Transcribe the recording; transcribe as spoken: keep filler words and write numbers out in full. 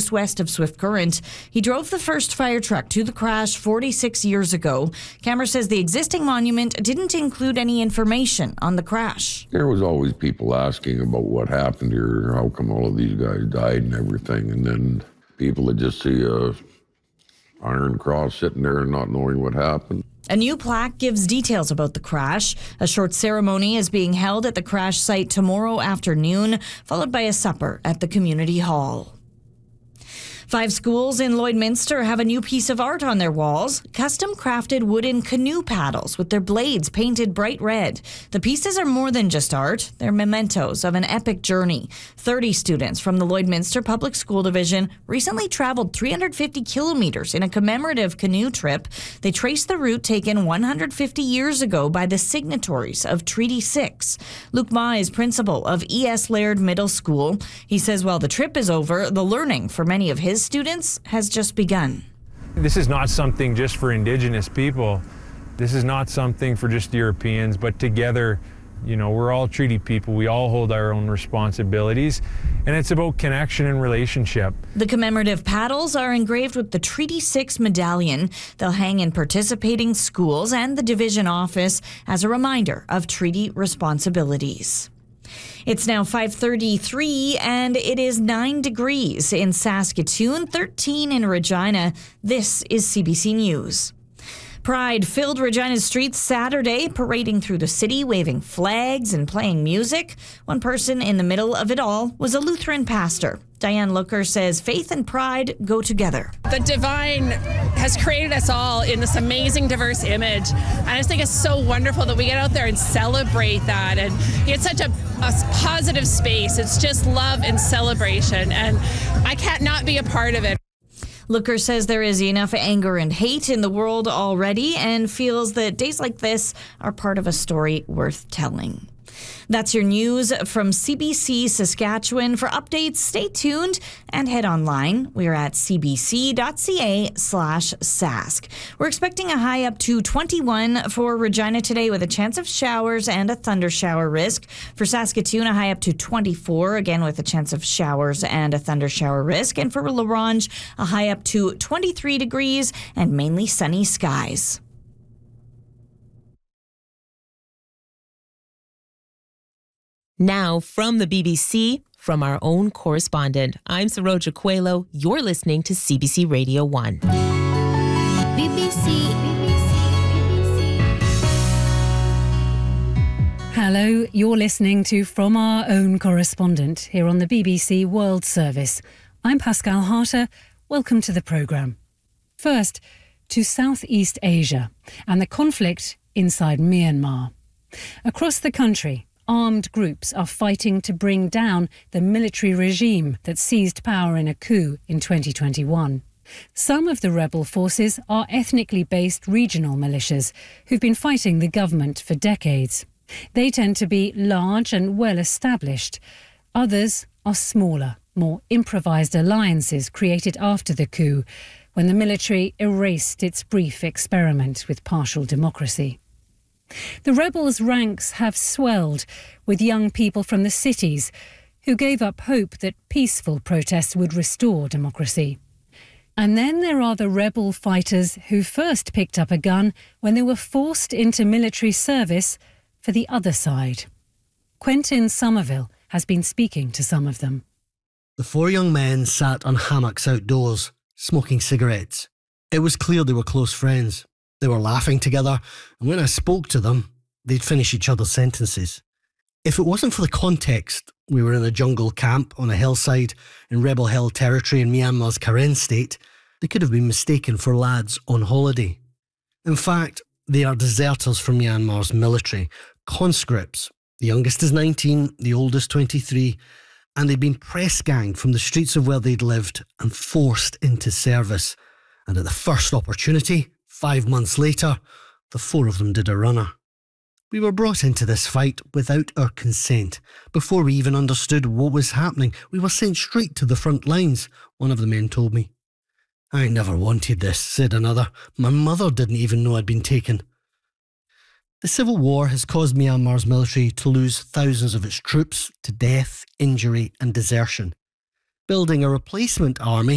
just west of Swift Current. He drove the first fire truck to the crash forty-six years ago. Camera says the existing monument didn't include any information on the crash. There was always people asking about what happened here, how come all of these guys died and everything, and then people would just see a iron cross sitting there and not knowing what happened. A new plaque gives details about the crash. A short ceremony is being held at the crash site tomorrow afternoon, followed by a supper at the community hall. Five schools in Lloydminster have a new piece of art on their walls, custom-crafted wooden canoe paddles with their blades painted bright red. The pieces are more than just art. They're mementos of an epic journey. thirty students from the Lloydminster Public School Division recently traveled three hundred fifty kilometers in a commemorative canoe trip. They traced the route taken one hundred fifty years ago by the signatories of Treaty six. Luke Ma is principal of E S Laird Middle School. He says while the trip is over, the learning for many of his students has just begun. This is not something just for Indigenous people. This is not something for just Europeans, but together, you know, we're all treaty people. We all hold our own responsibilities, and it's about connection and relationship. The commemorative paddles are engraved with the Treaty six medallion. They'll hang in participating schools and the division office as a reminder of treaty responsibilities. It's now five thirty-three and it is nine degrees in Saskatoon, thirteen in Regina. This is C B C News. Pride filled Regina's streets Saturday, parading through the city, waving flags and playing music. One person in the middle of it all was a Lutheran pastor. Diane Looker says faith and pride go together. The divine has created us all in this amazing, diverse image. And I just think it's so wonderful that we get out there and celebrate that. And it's such a, a positive space. It's just love and celebration. And I can't not be a part of it. Looker says there is enough anger and hate in the world already and feels that days like this are part of a story worth telling. That's your news from C B C Saskatchewan. For updates, stay tuned and head online. We're at cbc.ca slash sask. We're expecting a high up to twenty-one for Regina today with a chance of showers and a thunder shower risk. For Saskatoon, a high up to twenty-four, again with a chance of showers and a thunder shower risk. And for La Ronge, a high up to twenty-three degrees and mainly sunny skies. Now, from the B B C, from our own correspondent, I'm Saroja Coelho. You're listening to C B C Radio one. B B C, B B C, B B C. Hello, you're listening to From Our Own Correspondent here on the B B C World Service. I'm Pascal Harter. Welcome to the programme. First, to Southeast Asia and the conflict inside Myanmar. Across the country, armed groups are fighting to bring down the military regime that seized power in a coup in twenty twenty-one. Some of the rebel forces are ethnically based regional militias who've been fighting the government for decades. They tend to be large and well established. Others are smaller, more improvised alliances created after the coup, when the military erased its brief experiment with partial democracy. The rebels' ranks have swelled with young people from the cities who gave up hope that peaceful protests would restore democracy. And then there are the rebel fighters who first picked up a gun when they were forced into military service for the other side. Quentin Somerville has been speaking to some of them. The four young men sat on hammocks outdoors, smoking cigarettes. It was clear they were close friends. They were laughing together, and when I spoke to them, they'd finish each other's sentences. If it wasn't for the context, we were in a jungle camp on a hillside in rebel-held territory in Myanmar's Karen state, they could have been mistaken for lads on holiday. In fact, they are deserters from Myanmar's military, conscripts. The youngest is nineteen, the oldest twenty-three, and they'd been press-ganged from the streets of where they'd lived and forced into service. And at the first opportunity, five months later, the four of them did a runner. We were brought into this fight without our consent. Before we even understood what was happening, we were sent straight to the front lines, one of the men told me. I never wanted this, said another. My mother didn't even know I'd been taken. The civil war has caused Myanmar's military to lose thousands of its troops to death, injury and desertion. Building a replacement army